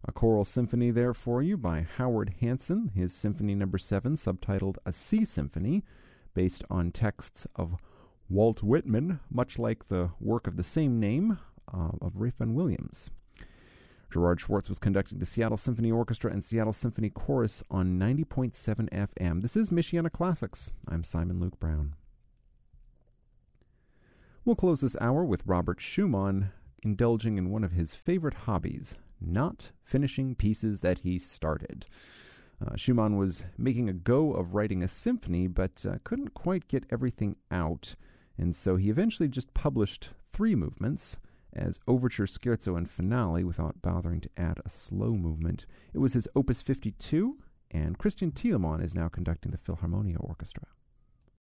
A choral symphony there for you by Howard Hanson, his Symphony No. 7, subtitled A Sea Symphony, based on texts of Walt Whitman, much like the work of the same name of Ralph Vaughan Williams. Gerard Schwartz was conducting the Seattle Symphony Orchestra and Seattle Symphony Chorus on 90.7 FM. This is Michiana Classics. I'm Simon Luke Brown. We'll close this hour with Robert Schumann indulging in one of his favorite hobbies, not finishing pieces that he started. Schumann was making a go of writing a symphony, but couldn't quite get everything out, and so he eventually just published 3 movements as Overture, Scherzo, and Finale without bothering to add a slow movement. It was his Opus 52, and Christian Thielemann is now conducting the Philharmonia Orchestra.